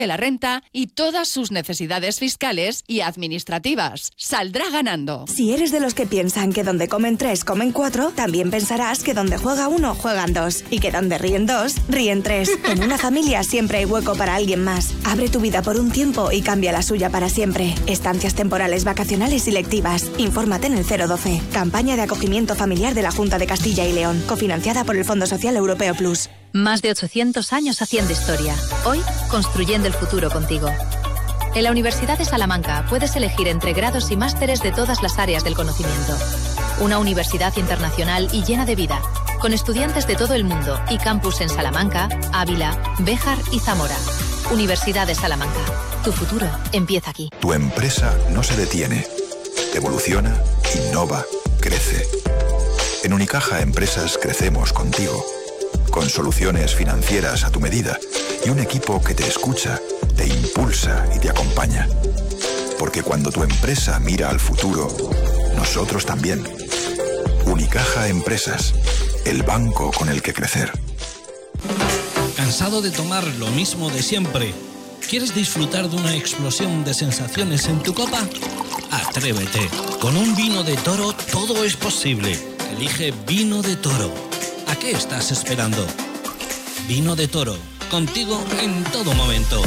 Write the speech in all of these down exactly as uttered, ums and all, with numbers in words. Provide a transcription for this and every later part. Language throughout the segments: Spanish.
la renta y todas sus necesidades fiscales y administrativas. Saldrá ganando. Si eres de los que piensan que donde comen tres, comen cuatro, también pensarás que donde juega uno, juegan dos. Y que donde ríen dos, ríen tres. En una familia siempre hay hueco para alguien más. Abre tu vida por un tiempo y cambia la suya para siempre. Estancias temporales, vacacionales y lectivas. Infórmate en el cero doce. Campaña de acogimiento familiar de la Junta de Castilla y León. Cofinanciada por el Fondo Social Europeo Plus. Más de ochocientos años haciendo historia. Hoy, construyendo el futuro contigo. En la Universidad de Salamanca puedes elegir entre grados y másteres de todas las áreas del conocimiento. Una universidad internacional y llena de vida, con estudiantes de todo el mundo y campus en Salamanca, Ávila, Béjar y Zamora. Universidad de Salamanca. Tu futuro empieza aquí. Tu empresa no se detiene. Evoluciona, innova, crece. En Unicaja Empresas crecemos contigo. Con soluciones financieras a tu medida y un equipo que te escucha, te impulsa y te acompaña. Porque cuando tu empresa mira al futuro, nosotros también. Unicaja Empresas, el banco con el que crecer. ¿Cansado de tomar lo mismo de siempre? ¿Quieres disfrutar de una explosión de sensaciones en tu copa? Atrévete. Con un vino de Toro todo es posible. Elige Vino de Toro. ¿A qué estás esperando? Vino de Toro, contigo en todo momento.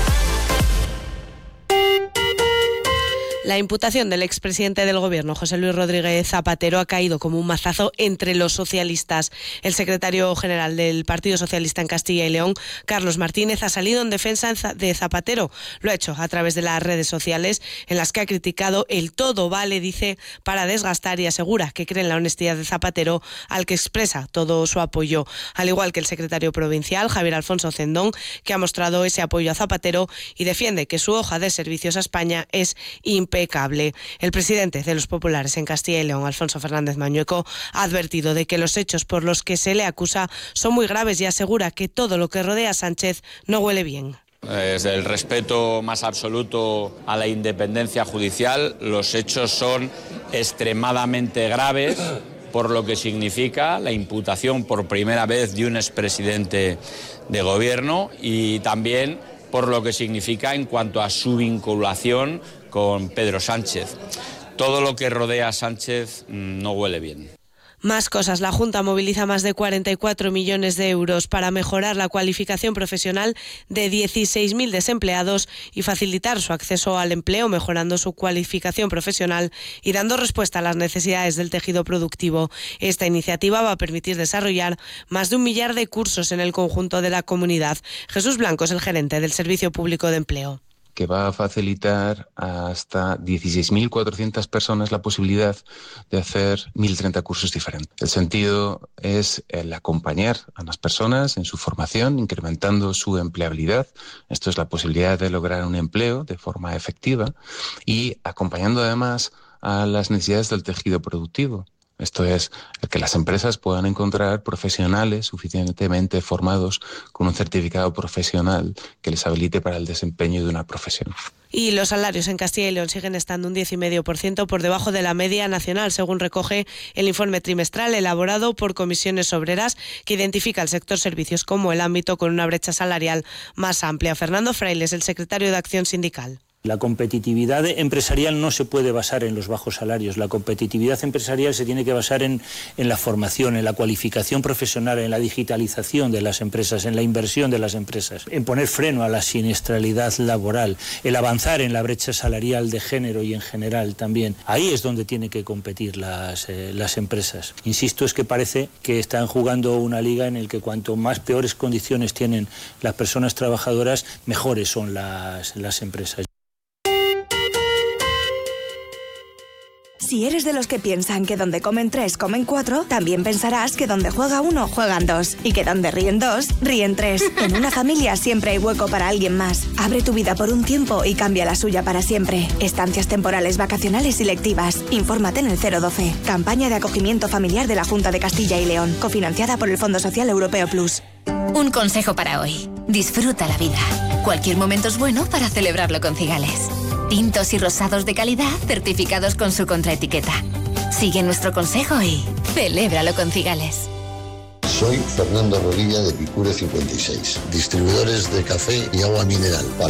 La imputación del expresidente del Gobierno, José Luis Rodríguez Zapatero, ha caído como un mazazo entre los socialistas. El secretario general del Partido Socialista en Castilla y León, Carlos Martínez, ha salido en defensa de Zapatero. Lo ha hecho a través de las redes sociales, en las que ha criticado el todo vale, dice, para desgastar, y asegura que cree en la honestidad de Zapatero, al que expresa todo su apoyo. Al igual que el secretario provincial, Javier Alfonso Cendón, que ha mostrado ese apoyo a Zapatero y defiende que su hoja de servicios a España es impecable. impecable. El presidente de los populares en Castilla y León, Alfonso Fernández Mañueco, ha advertido de que los hechos por los que se le acusa son muy graves y asegura que todo lo que rodea a Sánchez no huele bien. Desde el respeto más absoluto a la independencia judicial, los hechos son extremadamente graves, por lo que significa la imputación por primera vez de un expresidente de gobierno y también por lo que significa en cuanto a su vinculación con Pedro Sánchez. Todo lo que rodea a Sánchez no huele bien. Más cosas. La Junta moviliza más de cuarenta y cuatro millones de euros para mejorar la cualificación profesional de dieciséis mil desempleados y facilitar su acceso al empleo, mejorando su cualificación profesional y dando respuesta a las necesidades del tejido productivo. Esta iniciativa va a permitir desarrollar más de un millar de cursos en el conjunto de la comunidad. Jesús Blanco es el gerente del Servicio Público de Empleo. Que va a facilitar a hasta dieciséis mil cuatrocientas personas la posibilidad de hacer mil treinta cursos diferentes. El sentido es el acompañar a las personas en su formación, incrementando su empleabilidad. Esto es la posibilidad de lograr un empleo de forma efectiva y acompañando además a las necesidades del tejido productivo. Esto es, el que las empresas puedan encontrar profesionales suficientemente formados con un certificado profesional que les habilite para el desempeño de una profesión. Y los salarios en Castilla y León siguen estando un diez coma cinco por ciento por debajo de la media nacional, según recoge el informe trimestral elaborado por Comisiones Obreras, que identifica el sector servicios como el ámbito con una brecha salarial más amplia. Fernando Frailes, el secretario de Acción Sindical. La competitividad empresarial no se puede basar en los bajos salarios. La competitividad empresarial se tiene que basar en, en la formación, en la cualificación profesional, en la digitalización de las empresas, en la inversión de las empresas, en poner freno a la siniestralidad laboral, el avanzar en la brecha salarial de género y en general también. Ahí es donde tienen que competir las, eh, las empresas. Insisto, es que parece que están jugando una liga en la que cuanto más peores condiciones tienen las personas trabajadoras, mejores son las, las empresas. Si eres de los que piensan que donde comen tres, comen cuatro, también pensarás que donde juega uno, juegan dos. Y que donde ríen dos, ríen tres. En una familia siempre hay hueco para alguien más. Abre tu vida por un tiempo y cambia la suya para siempre. Estancias temporales, vacacionales y lectivas. Infórmate en el cero doce. Campaña de acogimiento familiar de la Junta de Castilla y León. Cofinanciada por el Fondo Social Europeo Plus. Un consejo para hoy. Disfruta la vida. Cualquier momento es bueno para celebrarlo con Cigales. Tintos y rosados de calidad certificados con su contraetiqueta. Sigue nuestro consejo y celébralo con Cigales. Soy Fernando Rodilla de Picure cincuenta y seis, distribuidores de café y agua mineral.